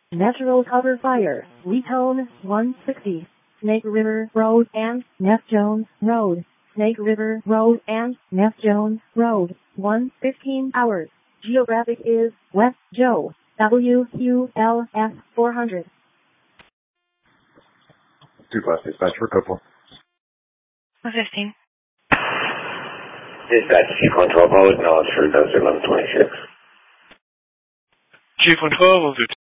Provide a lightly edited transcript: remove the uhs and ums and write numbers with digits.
Natural cover fire, Letone 160, Snake River Road and Neff Jones Road, Snake River Road and Neff Jones Road, 1:15 hours. Geographic is West Joe, WQLS 400. 2-5 dispatch for Copel. 115. Dispatch, Chief 112, I'll acknowledge for Desert 1126. Chief 112,